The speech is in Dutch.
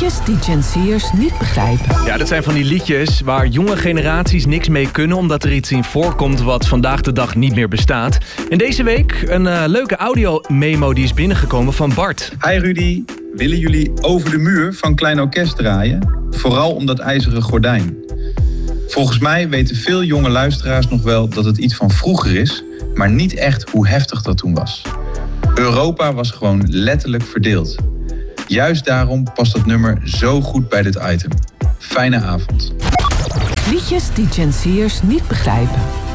Liedjes die Gen Z'ers niet begrijpen. Ja, dat zijn van die liedjes waar jonge generaties niks mee kunnen, omdat er iets in voorkomt wat vandaag de dag niet meer bestaat. En deze week een leuke audio-memo die is binnengekomen van Bart. Hi Rudy, willen jullie Over de Muur van Klein Orkest draaien? Vooral om dat ijzeren gordijn. Volgens mij weten veel jonge luisteraars nog wel dat het iets van vroeger is, maar niet echt hoe heftig dat toen was. Europa was gewoon letterlijk verdeeld. Juist daarom past dat nummer zo goed bij dit item. Fijne avond. Liedjes die Gen Z'ers niet begrijpen.